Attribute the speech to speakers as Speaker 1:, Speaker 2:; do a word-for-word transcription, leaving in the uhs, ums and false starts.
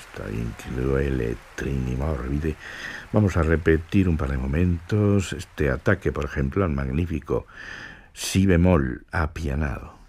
Speaker 1: sta increíble, trini morbide. Vamos a repetir un par de momentos este ataque, por ejemplo, al magnífico si bemol apianado.